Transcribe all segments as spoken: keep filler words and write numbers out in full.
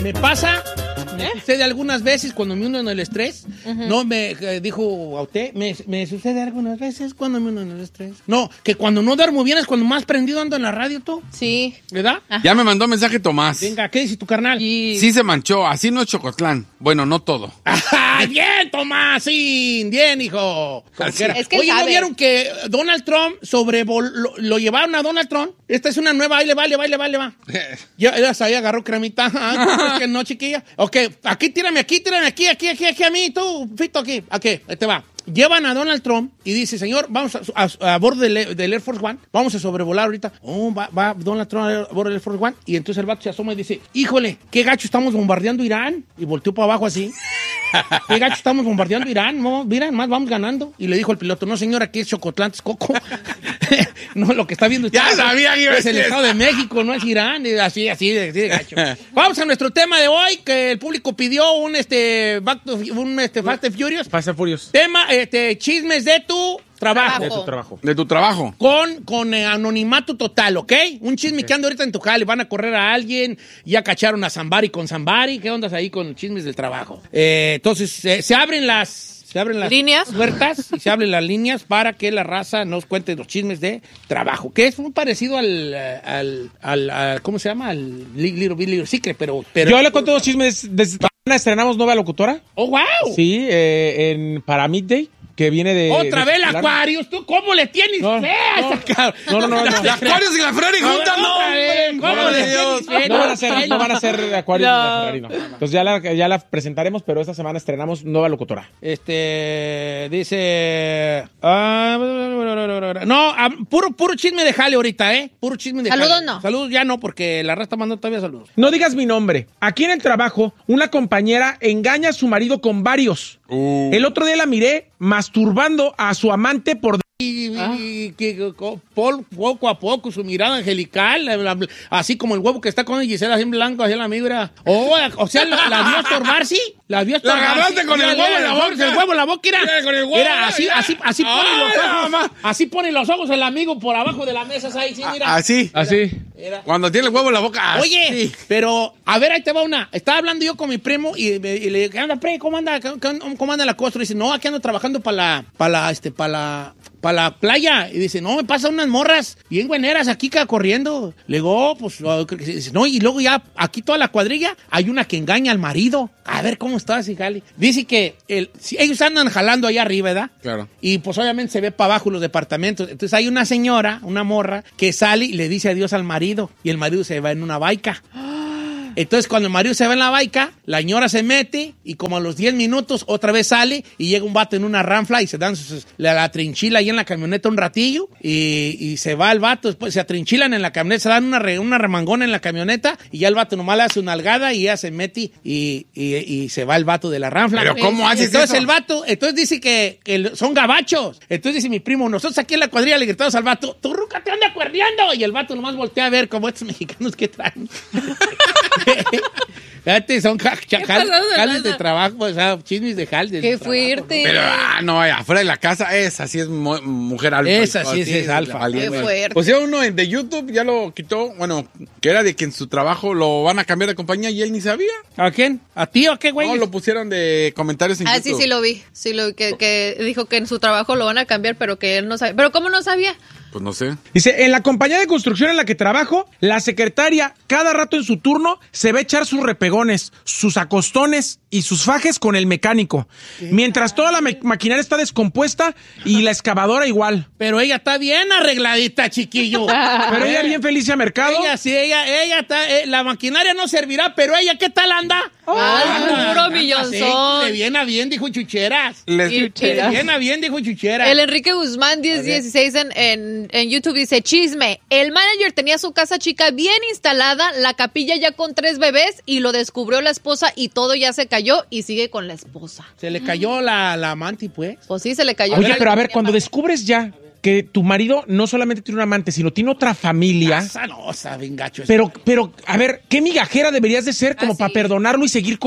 me pasa, me sucede algunas veces cuando me uno en el estrés. Uh-huh. No, me eh, dijo a usted, me, me sucede algunas veces cuando me uno en el estrés. No, que cuando no duermo bien es cuando más prendido ando en la radio, tú. Sí. ¿Verdad? Ajá. Ya me mandó mensaje Tomás. Venga, ¿qué dice tu carnal? Y... Sí se manchó, así no es Chocotlán. Bueno, no todo. ¡Ajá! ¡Bien, Tomás! Sí, bien, hijo. Es que Oye, ¿no sabe. vieron que Donald Trump sobrevol... lo, lo llevaron a Donald Trump? Esta es una nueva, ahí le va, le va, le va, le va. Ya, ahí agarró cremita. Ah, que no, chiquilla. Ok, aquí, tírame aquí, tírame aquí, aquí, aquí, aquí a mí, tú, Fito, aquí. Ok, ahí te va. Llevan a Donald Trump y dice, señor, vamos a, a, a bordo del, del Air Force One, vamos a sobrevolar ahorita. Oh, va, va Donald Trump a bordo del Air Force One. Y entonces el vato se asoma y dice, híjole, qué gacho estamos bombardeando Irán. Y volteó para abajo así. Qué gacho estamos bombardeando Irán. No, mira, más vamos ganando. Y le dijo el piloto, no, señor, aquí es Chocotlán, Texcoco. No, lo que está viendo usted ya sabía que es el Estado de México, no es Irán. Así, así, así de gacho. Vamos a nuestro tema de hoy, que el público pidió un este, back to, un este Fast and Furious. Fast and Furious. Tema, este, chismes de tu trabajo. De tu trabajo. De tu trabajo. Con, con eh, anonimato total, ¿ok? Un chisme okay. que anda ahorita en tu jale. Van a correr a alguien, ya cacharon a Zambari con Zambari. ¿Qué ondas ahí con chismes del trabajo? Eh, entonces, eh, se abren las... Se abren las líneas puertas y se abren las líneas para que la raza nos cuente los chismes de trabajo, que es muy parecido al, al, al, al ¿cómo se llama? Al Little Big Little Secret, pero, pero... Yo le cuento dos chismes. Desde mañana estrenamos nueva locutora. ¡Oh, wow! Sí, eh, en, para Midday, que viene de... ¡Otra de, vez el Aquarius! ¿Tú cómo le tienes no, fe a no, esa cara? No, no, no. no. La Aquarius y la Ferrari juntas, no, hombre. ¿Cómo no, le Dios. tienes fe? No van a ser, no van a ser Aquarius no. ni la Ferrari, no. Entonces ya la, ya la presentaremos, pero esta semana estrenamos nueva locutora. Este, dice... Uh, no, uh, puro, puro chisme de jale ahorita, ¿eh? Puro chisme de Saludos jale. no. Saludos ya no, porque la raza está mandando todavía saludos. No digas mi nombre. Aquí en el trabajo, una compañera engaña a su marido con varios. Uh. El otro día la miré masturbando a su amante por... Y, ah. y que Paul, poco a poco, su mirada angelical, la, la, así como el huevo que está con Gisela, así en blanco, así en la migra. Oh, o sea, la, la vio estorbar, ¿sí? La vio estorbar. La agarraste con el huevo en la boca. El huevo en la boca, era. Con el huevo, era así, ya. así, así Ay, pone los ojos. mamá. Así pone los ojos el amigo por abajo de la mesa, ahí, sí, mira. Así. Era, así. Era. Cuando tiene el huevo en la boca. Así. Oye, pero, a ver, ahí te va una. Estaba hablando yo con mi primo y, y le dije, ¿qué anda, pre? ¿Cómo anda? ¿Cómo anda la cosa? Y dice, no, aquí ando trabajando para la, para la, este, para la, para la playa. Y dice, no, me pasan unas morras bien bueneras aquí que corriendo. Le digo, oh, pues, dice, no, y luego ya aquí toda la cuadrilla hay una que engaña al marido. A ver cómo está ese jale. Dice que el, si ellos andan jalando allá arriba, ¿verdad? Claro. Y pues obviamente se ve para abajo los departamentos. Entonces hay una señora, una morra, que sale y le dice adiós al marido. Y el marido se va en una baica. Entonces, cuando el marido se va en la baica, la señora se mete y como a los diez minutos otra vez sale y llega un vato en una ranfla y se dan sus, la, la trinchila ahí en la camioneta un ratillo y, y se va el vato, después se atrinchilan en la camioneta, se dan una, re, una remangona en la camioneta y ya el vato nomás le hace una algada y ya se mete y, y, y se va el vato de la ranfla. ¿Pero cómo haces entonces, eso? el vato, entonces dice que, que son gabachos. Entonces dice mi primo, nosotros aquí en la cuadrilla le gritamos al vato, tu ruca te anda cuerdeando. Y el vato nomás voltea a ver como estos mexicanos que traen. Fíjate, son jales de trabajo, o sea, chismes de jales. Qué fuerte. ¿No? Pero, ah, no, afuera de la casa, esa sí es mu mujer alfa. Esa sí es, es alfa. Qué fuerte. Pues ya uno de YouTube ya lo quitó, bueno, que era de que en su trabajo lo van a cambiar de compañía y él ni sabía. ¿A quién? ¿A ti o qué, güey? No, lo pusieron de comentarios en ah, YouTube. Ah, sí, sí lo vi. Sí, lo que, que dijo que en su trabajo lo van a cambiar, pero que él no sabía. ¿Pero cómo no sabía? Pues no sé. Dice, en la compañía de construcción en la que trabajo, la secretaria cada rato en su turno se va a echar sus repegones, sus acostones y sus fajes con el mecánico. Mientras toda la maquinaria está descompuesta y la excavadora igual. Pero ella está bien arregladita, chiquillo. Pero ella bien feliz a mercado. Ella sí, ella, ella está, eh, la maquinaria no servirá, pero ella, ¿qué tal anda? Oh, ¡ay, puro millonzón! Le viene a bien, dijo Chucheras. Les... Le viene a bien, dijo Chucheras. El Enrique Guzmán diez dieciséis en, en, en YouTube dice, chisme, el manager tenía su casa chica bien instalada, la capilla ya con tres bebés y lo descubrió la esposa y todo ya se cayó y sigue con la esposa. Se le cayó la, la amante, pues. Pues sí, se le cayó. Oye, pero a ver, cuando descubres ya que tu marido no solamente tiene un amante, sino tiene otra familia. Esa no, está bien gacho. Pero, pero, a ver, ¿qué migajera deberías de ser como ¿Ah, para sí? perdonarlo y seguir con él?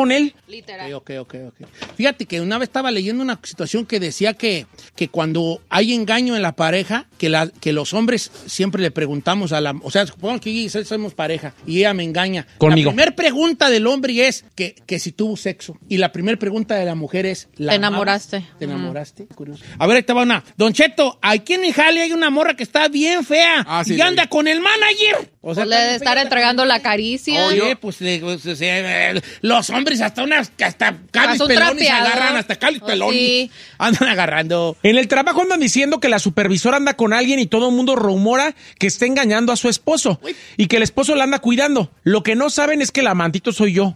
Literal. Ok, ok, ok, ok. Fíjate que una vez estaba leyendo una situación que decía que, que cuando hay engaño en la pareja, que, la, que los hombres siempre le preguntamos a la... O sea, supongamos que yo y Giselle somos pareja y ella me engaña. Conmigo. La primera pregunta del hombre es que, que si tuvo sexo. Y la primera pregunta de la mujer es... ¿la Te amabas? enamoraste. ¿Te enamoraste? Curioso. A ver, ahí te va una. Don Cheto, aquí en mi jale hay una morra que está bien fea. Ah, sí, y la anda vi. con el manager. O Pues le debe estar entregando la caricia. Oye, pues, le- pues, o sea, eh, los hombres hasta unas, hasta calis un pelones trapeador. agarran, hasta calis Oh, pelones. sí. Andan agarrando. En el trabajo andan diciendo que la supervisora anda con alguien y todo el mundo rumora que está engañando a su esposo y que el esposo la anda cuidando. Lo que no saben es que el amantito soy yo.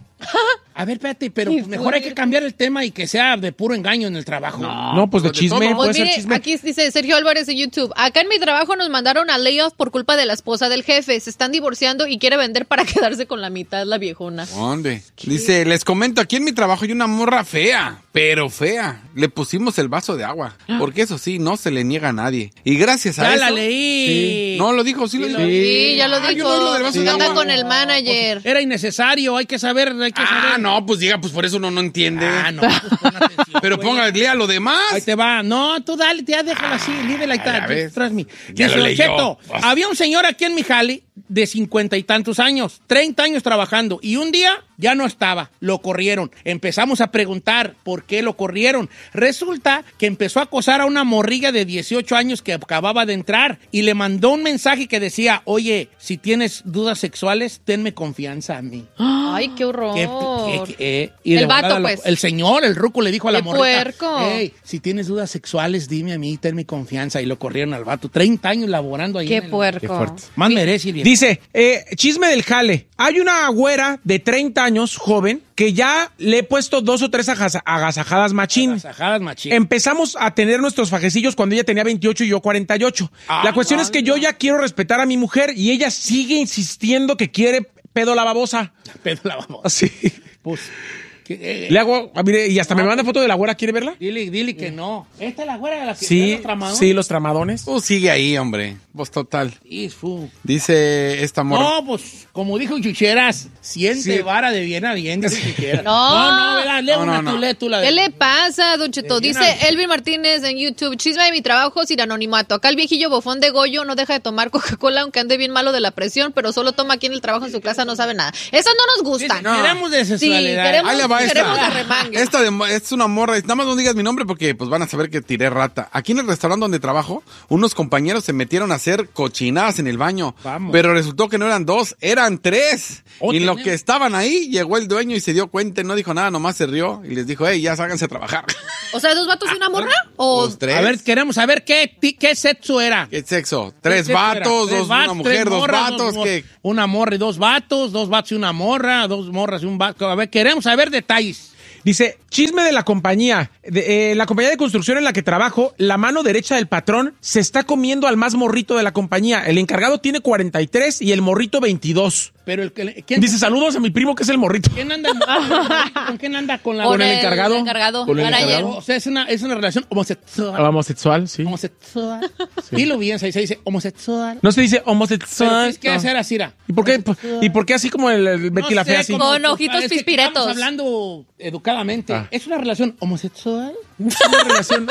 A ver, espérate, pero Qué pues, mejor hay que fuerte. cambiar el tema y que sea de puro engaño en el trabajo. No, pues de pues de chisme, todo. puede Pues ser mire, chisme. aquí dice Sergio Álvarez de YouTube. Acá en mi trabajo nos mandaron a layoff por culpa de la esposa del jefe. Se están divorciando y quiere vender para quedarse con la mitad, la viejona. ¿Dónde? Dice, les comento, aquí en mi trabajo hay una morra fea, pero fea. Le pusimos el vaso de agua, porque eso sí, no se le niega a nadie. Y gracias a Ya eso... la leí. No, lo dijo, sí lo dijo. Sí, ya lo Ah, yo dijo. no oí lo del vaso de Anda agua. con el manager. Era innecesario, hay que saber, hay que Ah, saber. no, pues diga, pues por eso uno no entiende. Ah, no, pues pon atención, Pero güey. ponga, lea lo demás. Ahí te va. No, tú dale, ya déjala así, leave it like a that. ver. Just trust me. Ya Dice, lo Don leyó. Cheto, había un señor aquí en mi jale de cincuenta y tantos años, treinta años trabajando, y un día ya no estaba, lo corrieron. Empezamos a preguntar por qué lo corrieron. Resulta que empezó a acosar a una morrilla de dieciocho años que acababa de entrar y le mandó un mensaje que decía, oye, si tienes dudas sexuales, tenme confianza a mí. Ay, qué horror. Que- que- que- eh, y El de vato, volada lo- pues. El señor, el ruco, le dijo a la ¡Qué morrita, puerco! "Ey, si tienes dudas sexuales, dime a mí, ten mi confianza." Y lo corrieron al vato. treinta años laborando ahí. Qué en el- puerco. Qué fuerte. Más merece, viejo. Dice, eh, chisme del jale. Hay una güera de treinta años, joven, que ya le he puesto dos o tres agas- agasajadas machín. Agasajadas machín. Empezamos a tener nuestros fajecillos cuando ella tenía veintiocho y yo cuarenta y ocho. Ah, La cuestión es que yo ya quiero respetar a mi mujer y ella sigue insistiendo que quiere pedo la babosa. Pero la vamos. Así. Pues, que, eh, Le hago, ah, mire, y hasta me manda foto de la güera, ¿quiere verla? dile, dile que no. Esta es la güera de la que Sí, los tramadones. sí, los tramadones. Tú sigue ahí, hombre. Vos total. Y fu. Dice esta morra. No, pues, como dijo Chucheras, siente Sí. vara de bien a bien, dice Chucheras. No. no, no, ¿verdad? Lee No, una, no, tú no. lee tú la de... ¿Qué le pasa, Don Cheto? De Dice bien a- Elvin Martínez en YouTube. Chisme de mi trabajo sin anonimato. Acá el viejillo bofón de Goyo no deja de tomar Coca-Cola aunque ande bien malo de la presión, pero solo toma aquí en el trabajo en su casa, no sabe nada. Esas no nos gustan. Dice, queremos de Sí, sexualidad. queremos, Ahí le va queremos esta. arremangue. Esta de- es una morra. Nada más no digas mi nombre porque pues van a saber que tiré rata. Aquí en el restaurante donde trabajo, unos compañeros se metieron a hacer cochinadas en el baño. Vamos. Pero resultó que no eran dos, eran tres. Oh, y en lo tenemos. que estaban ahí, llegó el dueño y se dio cuenta y no dijo nada, nomás se rió y les dijo, hey, ya ságanse a trabajar. O sea, ¿dos vatos y una morra? O Los tres. A ver, queremos saber qué, ti- qué sexo era. ¿Qué sexo? ¿Qué Tres sexo era? vatos, Tres dos, vatos, una mujer, tres dos morras, vatos. mor- que Una morra y dos vatos, dos vatos y una morra, dos morras y un vato. A ver, queremos saber detalles. Dice, chisme de la compañía. De, eh, la compañía de construcción en la que trabajo, la mano derecha del patrón se está comiendo al más morrito de la compañía. El encargado tiene cuarenta y tres y el morrito veintidós. Pero el que ¿quién, Dice, saludos a mi primo que es el morrito. ¿quién anda con quién anda con la Con el encargado. encargado. Con el manager. encargado. O sea, es una, es una relación homosexual. Homosexual, sí. Homosexual. Dilo bien, se dice homosexual. No se dice Pero homosexual. tienes que no. hacer así, ra. ¿Y por qué, ¿Y por qué así como el, el Betty No la sé, Fea así? como- Con ojitos es que pispiretos. Estamos hablando educadamente. Ah. ¿Es una relación homosexual? ¿Una relación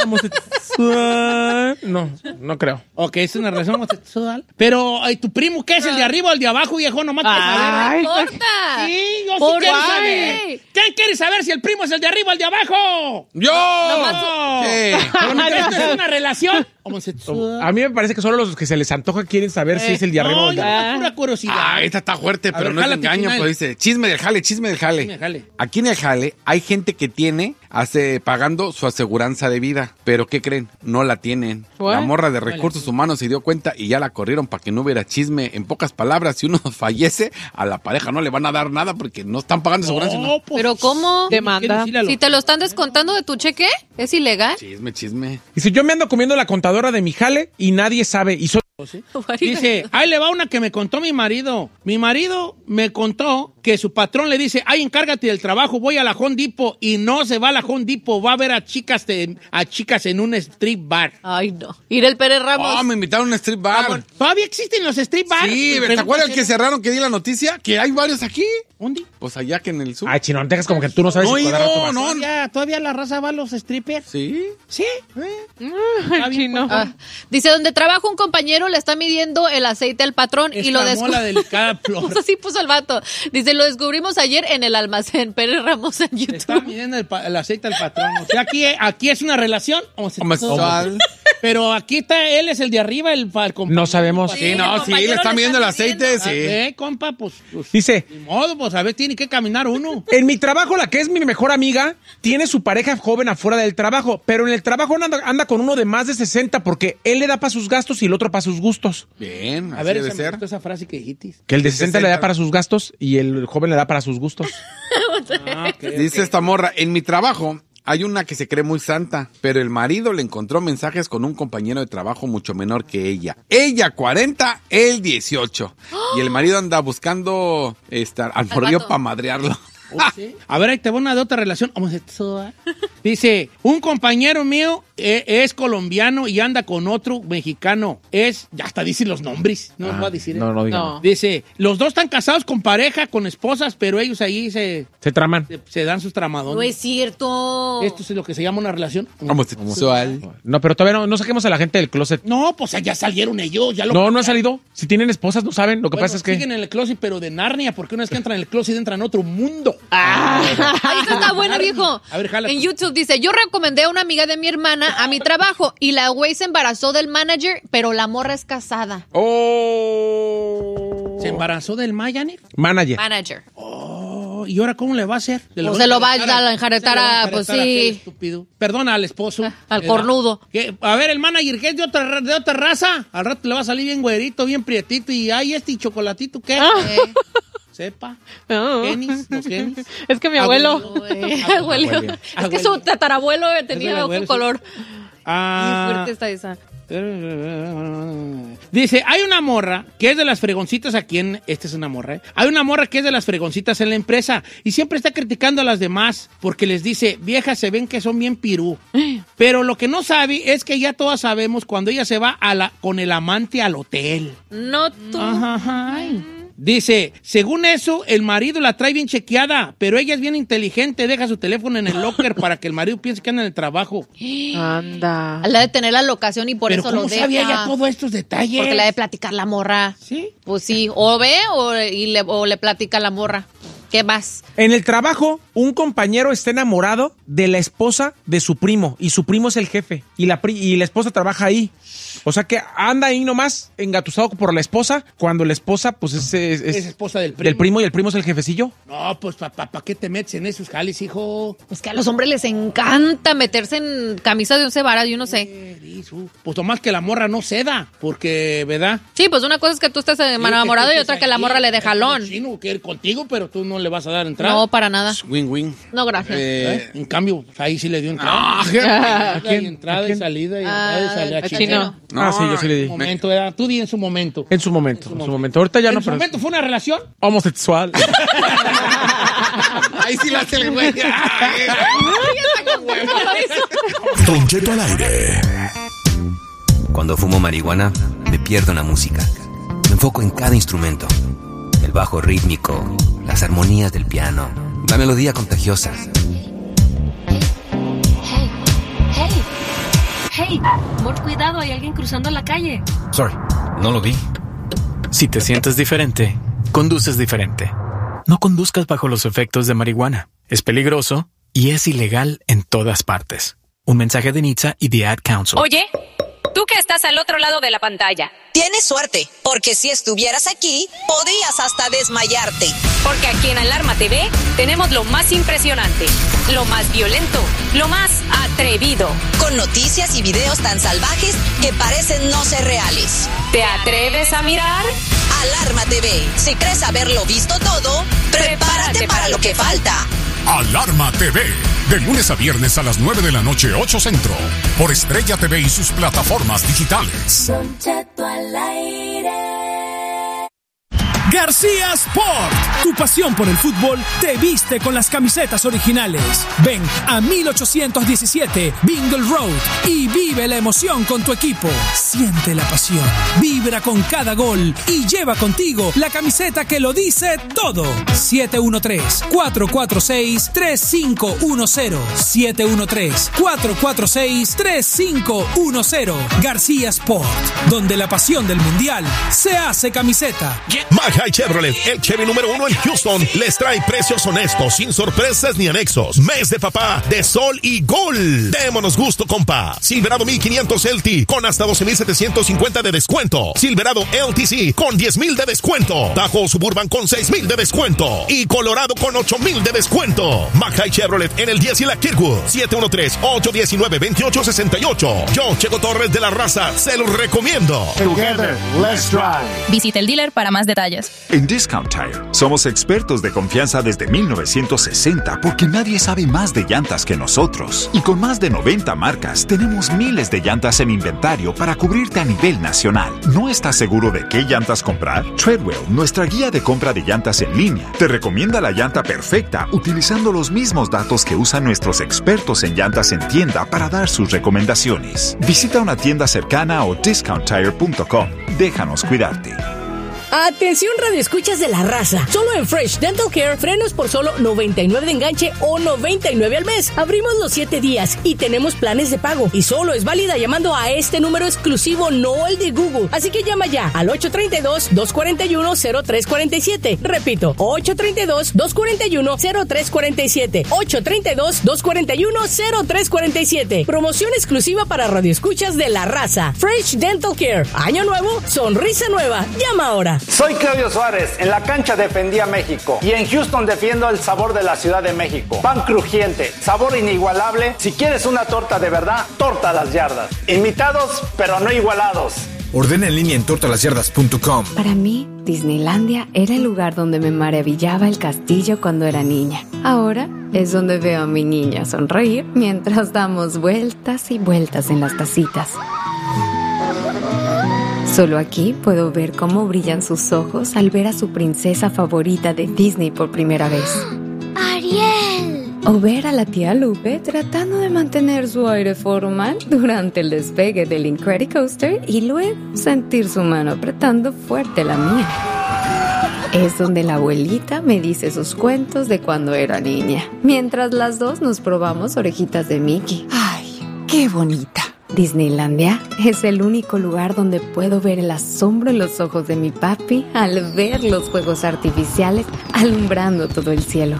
homosexual? No, no creo. Ok, es una relación homosexual. Pero, ay, ¿tu primo qué es? ¿El de arriba o el de abajo, viejo? Nomás para saber. No importa. Sí, yo sí ¿Por quiero qué? saber. ¿Quién quiere saber si el primo es el de arriba o el de abajo? ¡Yo! No. Sí. Pero no, esto es una relación homosexual. A mí me parece que solo los que se les antoja quieren saber si es el de arriba no, o el de yo abajo. tengo pura curiosidad. Ah, esta está fuerte, A pero ver, no es jálate, engaño, Chinal. pues dice, chisme del jale, chisme del jale. Chisme del jale. Aquí en el jale hay gente que tiene, hace, pagando su aseguranza de vida, pero ¿qué creen? No la tienen. What? La morra de recursos humanos se dio cuenta y ya la corrieron para que no hubiera chisme. En pocas palabras, si uno fallece, a la pareja no le van a dar nada porque no están pagando aseguranza. ¿no? No, pues, ¿Pero cómo? tienes que decirle a los- Si te lo están descontando de tu cheque, ¿es ilegal? Chisme, chisme. Dice, yo me ando comiendo la contadora de mi jale y nadie sabe. Y soy... Dice, ahí le va una que me contó mi marido. Mi marido me contó que su patrón le dice, ay, encárgate del trabajo, voy a la Home Depot, y no se va a la Home Depot, va a ver a chicas, de- a chicas en un strip bar. Ay, no. Ir el Pérez Ramos. Oh, me invitaron a un strip bar. ¿Todavía existen los strip bars? Sí, ¿te Pregunta acuerdas si- que cerraron que di la noticia? Que hay varios aquí. ¿Dónde? Pues allá que en el sur. Ay, chino, no te dejas como que tú no sabes No, si cada no, rato vas. no. ¿Todavía, ¿Todavía la raza va a los strippers? Sí. Sí. Ay, chino. Ah, dice, donde trabaja un compañero le está midiendo el aceite al patrón y lo Exclamó la delicada flor. Así puso el vato. Dice, lo descubrimos ayer en el almacén. Pérez Ramos en YouTube. Está midiendo el, pa- el aceite al patrón. O sea, aquí, aquí es una relación Homosexual. Pero aquí está, él es el de arriba, el, el No sabemos. Sí, no, sí, le están midiendo el aceite, sí. Eh, compa, pues, pues. Dice, Ni modo, pues a ver, tiene que caminar uno. en mi trabajo, la que es mi mejor amiga tiene su pareja joven afuera del trabajo, pero en el trabajo anda, anda con uno de más de sesenta porque él le da para sus gastos y el otro para sus gustos. Bien, A así ver, debe esa, me ser. gustó esa frase que dijiste. Que el de sesenta le da para sus gastos y el joven le da para sus gustos. Ah, ok, Dice ok. esta morra, en mi trabajo hay una que se cree muy santa, pero el marido le encontró mensajes con un compañero de trabajo mucho menor que ella. Ella cuarenta, él dieciocho. Y el marido anda buscando estar al mordido vato. para madrearlo. Oh, ¿sí? A ver, ahí te va una de otra relación homosexual. Dice, un compañero mío eh, es colombiano y anda con otro mexicano. Es, ya hasta dice los nombres. No Ah, voy a decir. no, no diga. No. Dice, los dos están casados con pareja, con esposas, pero ellos ahí se, Se traman. se, se dan sus tramadones. No es cierto. Esto es lo que se llama una relación Homosexual. No, pero todavía no, no saquemos a la gente del closet. No, pues ya salieron ellos. Ya lo No, no ha salido. Si tienen esposas, no saben. Lo que Bueno, pasa es que... siguen en el closet, pero de Narnia, porque una vez que entran en el closet entran en otro mundo. Ah, esa está buena, viejo. A ver, jala. En YouTube dice, yo recomendé a una amiga de mi hermana a mi trabajo y la güey se embarazó del manager, pero la morra es casada. Oh. ¿Se embarazó del Mayaner? Manager. Manager. Oh, ¿y ahora cómo le va a hacer? ¿Le Pues va se lo va a enjaretar a enjaretar se le va a- enjaretar pues aquel sí. estúpido. Perdona al esposo. Al ¿verdad? cornudo. Que, a ver, el manager, ¿qué es de otra, ra- de otra raza? Al rato le va a salir bien güerito, bien prietito. Y ay, este chocolatito, ¿qué? Eh, sepa. Ah. Kenis, los Kenis. Es que mi abuelo. Abuelo. Abuelo. Abuelo. Es que su tatarabuelo tenía el otro abuelo, sí. color. Muy Ah, fuerte está esa. Dice, hay una morra que es de las fregoncitas aquí en... Esta es una morra, ¿eh? Hay una morra que es de las fregoncitas en la empresa y siempre está criticando a las demás porque les dice, viejas, se ven que son bien pirú. Pero lo que no sabe es que ya todas sabemos cuando ella se va a la, con el amante al hotel. No tú. Ajá, ajá, ay. Dice, según eso, el marido la trae bien chequeada, pero ella es bien inteligente, deja su teléfono en el locker para que el marido piense que anda en el trabajo. Anda. La de tener la locación y por Pero eso ¿cómo lo deja. sabía ya todos estos detalles? Porque la de platicar la morra. ¿Sí? Pues sí, o ve o, y le, o le platica la morra. ¿Qué más? En el trabajo, un compañero está enamorado de la esposa de su primo y su primo es el jefe y la, pri- y la esposa trabaja ahí. O sea que anda ahí nomás engatusado por la esposa cuando la esposa pues es, es- es Es esposa del primo. del primo y el primo es el jefecillo. No, pues ¿para pa, pa qué te metes en esos jales, hijo? Es que a los hombres les encanta meterse en camisas de once varas, yo no sé. Pues nomás que la morra no ceda, porque, ¿verdad? Sí, pues una cosa es que tú estés enamorado y otra que la morra le dé jalón. Chino, que ir contigo, pero tú no le vas a dar entrada. No, para nada. Win-win. No, gracias. Eh, ¿Eh? En cambio, ahí sí le dio entrada. Ah, Entrada y entrada y salida y entrada y salida. Ah, Chino. chino. No, ah, sí, yo sí le En di. su momento, ¿verdad? Tú di en su momento. En su momento, en su momento. Ahorita ya ¿En no, su pero momento fue una relación? homosexual. ahí sí la hace el güey. Don Cheto al aire. Cuando fumo marihuana, me pierdo en la música. Me enfoco en cada instrumento. El bajo rítmico, las armonías del piano, la melodía contagiosa. Hey, hey, hey, amor, cuidado, hay alguien cruzando la calle. Sorry, no lo vi. Si te sientes diferente, conduces diferente. No conduzcas bajo los efectos de marihuana. Es peligroso y es ilegal en todas partes. Un mensaje de Nitza y The Ad Council. Oye, tú que estás al otro lado de la pantalla. Tienes suerte, porque si estuvieras aquí, podrías hasta desmayarte. Porque aquí en Alarma T V tenemos lo más impresionante, lo más violento, lo más atrevido. Con noticias y videos tan salvajes que parecen no ser reales. ¿Te atreves a mirar? Alarma T V. Si crees haberlo visto todo, prepárate para lo que falta. Alarma T V. De lunes a viernes a las nueve de la noche, ocho Centro. Por Estrella T V y sus plataformas digitales. García Sport, tu pasión por el fútbol te viste con las camisetas originales. Ven a mil ochocientos diecisiete Bingle Road y vive la emoción con tu equipo. Siente la pasión, vibra con cada gol y lleva contigo la camiseta que lo dice todo. siete uno tres, cuatro cuatro seis, tres cinco uno cero. siete uno tres, cuatro cuatro seis, tres cinco uno cero. García Sport, donde la pasión del mundial se hace camiseta. Mackay Chevrolet, el Chevy número uno en Houston, les trae precios honestos, sin sorpresas ni anexos. Mes de papá, de sol y gol. Démonos gusto, compa. Silverado mil quinientos L T con hasta doce mil setecientos cincuenta de descuento. Silverado L T C con diez mil de descuento. Tahoe Suburban con seis mil de descuento. Y Colorado con ocho mil de descuento. Mackay Chevrolet en el diez y la Kirkwood. siete uno tres, ocho uno nueve, dos ocho seis ocho. Yo, Checo Torres de la Raza, se los recomiendo. Together, let's drive. Visita el dealer para más detalles. En Discount Tire somos expertos de confianza desde mil novecientos sesenta porque nadie sabe más de llantas que nosotros. Y con más de noventa marcas tenemos miles de llantas en inventario para cubrirte a nivel nacional. ¿No estás seguro de qué llantas comprar? Treadwell, nuestra guía de compra de llantas en línea, te recomienda la llanta perfecta utilizando los mismos datos que usan nuestros expertos en llantas en tienda para dar sus recomendaciones. Visita una tienda cercana o discount tire punto com. Déjanos cuidarte. Atención, radioescuchas de la raza. Solo en Fresh Dental Care, frenos por solo noventa y nueve de enganche o noventa y nueve al mes. Abrimos los siete días y tenemos planes de pago. Y solo es válida llamando a este número exclusivo, no el de Google. Así que llama ya al ocho tres dos, dos cuatro uno, cero tres cuatro siete. Repito, ocho tres dos, dos cuatro uno, cero tres cuatro siete. ocho tres dos, dos cuatro uno, cero tres cuatro siete. Promoción exclusiva para radioescuchas de la raza. Fresh Dental Care. Año nuevo, sonrisa nueva. Llama ahora. Soy Claudio Suárez, en la cancha defendí a México y en Houston defiendo el sabor de la Ciudad de México. Pan crujiente, sabor inigualable. Si quieres una torta de verdad, Torta Las Yardas. Imitados, pero no igualados. Ordena en línea en torta las yardas punto com. Para mí, Disneylandia era el lugar donde me maravillaba el castillo cuando era niña. Ahora es donde veo a mi niña sonreír mientras damos vueltas y vueltas en las tacitas. Solo aquí puedo ver cómo brillan sus ojos al ver a su princesa favorita de Disney por primera vez. ¡Ariel! O ver a la tía Lupe tratando de mantener su aire formal durante el despegue del Incredicoaster y luego sentir su mano apretando fuerte la mía. Es donde la abuelita me dice sus cuentos de cuando era niña, mientras las dos nos probamos orejitas de Mickey. ¡Ay, qué bonita! Disneylandia es el único lugar donde puedo ver el asombro en los ojos de mi papi al ver los fuegos artificiales alumbrando todo el cielo.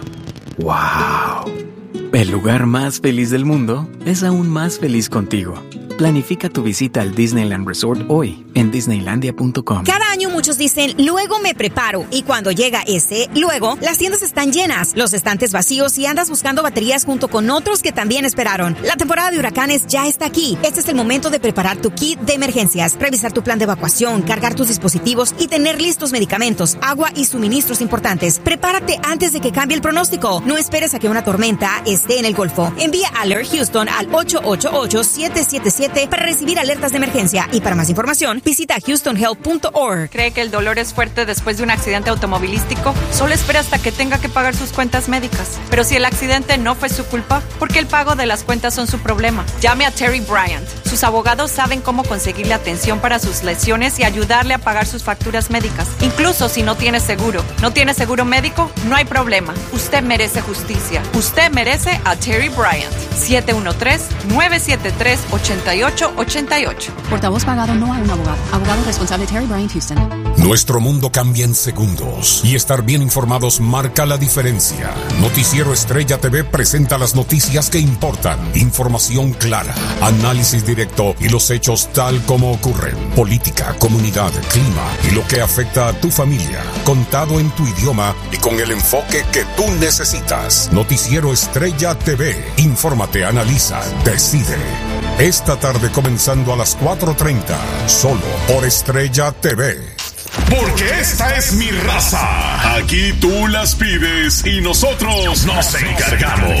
¡Wow! El lugar más feliz del mundo es aún más feliz contigo. Planifica tu visita al Disneyland Resort hoy en disneylandia punto com. Cada año muchos dicen, luego me preparo. Y cuando llega ese luego, las tiendas están llenas, los estantes vacíos y andas buscando baterías junto con otros que también esperaron. La temporada de huracanes ya está aquí. Este es el momento de preparar tu kit de emergencias, revisar tu plan de evacuación, cargar tus dispositivos y tener listos medicamentos, agua y suministros importantes. Prepárate antes de que cambie el pronóstico. No esperes a que una tormenta esté en el Golfo. Envía Alert Houston al ocho ocho ocho, siete siete siete para recibir alertas de emergencia. Y para más información, visita houston help punto org. ¿Cree que el dolor es fuerte después de un accidente automovilístico? Solo espera hasta que tenga que pagar sus cuentas médicas. Pero si el accidente no fue su culpa, ¿por qué el pago de las cuentas son su problema? Llame a Terry Bryant. Sus abogados saben cómo conseguirle atención para sus lesiones y ayudarle a pagar sus facturas médicas. Incluso si no tiene seguro. ¿No tiene seguro médico? No hay problema. Usted merece justicia. Usted merece a Terry Bryant. siete uno tres, nueve siete tres, ocho ocho ocho ocho. Portavoz pagado no a un abogado. Abogado responsable Terry Bryant Houston. Nuestro mundo cambia en segundos y estar bien informados marca la diferencia. Noticiero Estrella T V presenta las noticias que importan. Información clara, análisis directo y los hechos tal como ocurren. Política, comunidad, clima y lo que afecta a tu familia. Contado en tu idioma y con el enfoque que tú necesitas. Noticiero Estrella T V. Infórmate, analiza, decide. Esta tarde comenzando a las cuatro treinta, solo por Estrella T V. Porque esta es mi raza. Aquí tú las pides y nosotros nos encargamos.